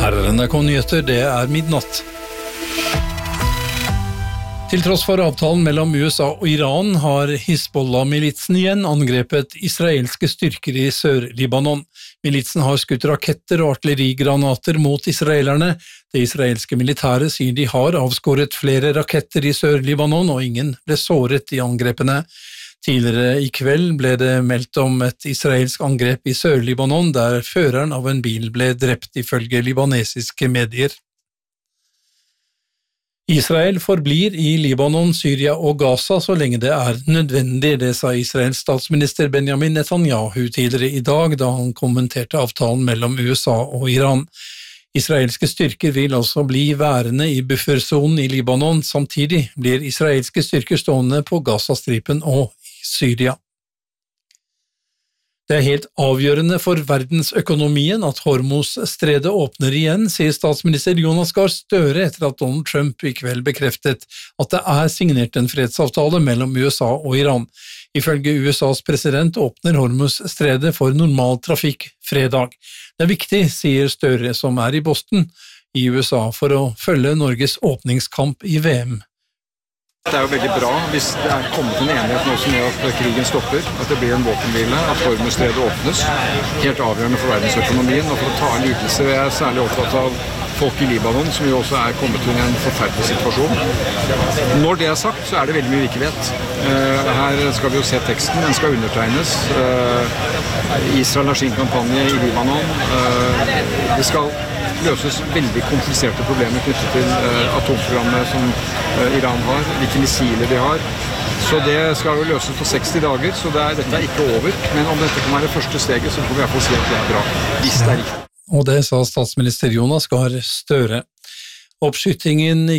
Her er NRK Nyheter, det er midnatt. Til tross for avtalen mellom USA og Iran har Hizbollah-militsen igjen angrepet israelske styrker i Sør-Libanon. Militsen har skutt raketter og artillerigranater mot israelerne. Det israelske militæret sier de har avskåret flere raketter i Sør-Libanon, og ingen ble såret i angrepene. Tidligere i kveld ble det meldt om et israelsk angrep i Sør-Libanon, der føreren av en bil ble drept ifølge libanesiske medier. Israel forblir i Libanon, Syria og Gaza så lenge det er nødvendig, det sa Israels statsminister Benjamin Netanyahu tidligere i dag da han kommenterte avtalen mellom USA og Iran. Israelske styrker vil altså bli værende i buffersonen i Libanon, samtidig blir israelske styrker stående på Gazastripen og i Syria. Det er helt avgjørende for verdensøkonomien at Hormuz-stredet åpner igjen, sier statsminister Jonas Gahr Støre etter at Donald Trump i kveld bekreftet at det er signert en fredsavtale mellom USA og Iran. Ifølge USAs president åpner Hormuz-stredet for normal trafikk fredag. Det er viktig, sier Støre, som er i Boston i USA, for å følge Norges åpningskamp i VM. Det er jo veldig bra hvis det er kommet en enighet nå som gjør at krigen stopper, at det blir en våpenhvile, at Hormuz-stredet åpnes. Helt avgjørende for verdensøkonomien, og for å ta en ytelse. Jeg er særlig opptatt av folk i Libanon, som jo også er kommet til en forferdelig situasjon. Når det er sagt, så er det veldig mye vi ikke vet. Her skal vi jo se teksten, den skal undertegnes. Israel har sin kampanje i Libanon. Det skal løses veldig kompliserte problemer knyttet til atomprogrammet som Iran har, hvilke missiler de har. Så det skal jo løses på 60 dager, så dette er ikke over. Men om dette kan være første steget, så får vi i hvert fall si at det er bra, hvis det er riktig. Og det sa statsminister Jonas Gahr Støre. Oppskytingen i